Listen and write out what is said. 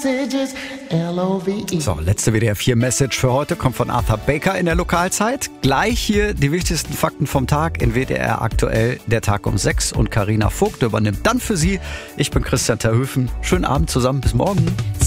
Messages, L-O-V-E. So, letzte WDR 4 Message für heute kommt von Arthur Baker in der Lokalzeit. Gleich hier die wichtigsten Fakten vom Tag in WDR aktuell, der Tag um 6 und Carina Vogt übernimmt dann für Sie. Ich bin Christian Terhöfen. Schönen Abend zusammen, bis morgen.